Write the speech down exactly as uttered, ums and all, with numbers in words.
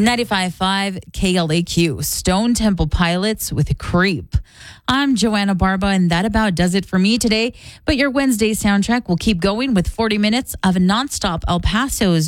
ninety-five point five K L A Q, Stone Temple Pilots with Creep. I'm Joanna Barba, and that about does it for me today. But your Wednesday soundtrack will keep going with forty minutes of nonstop El Paso's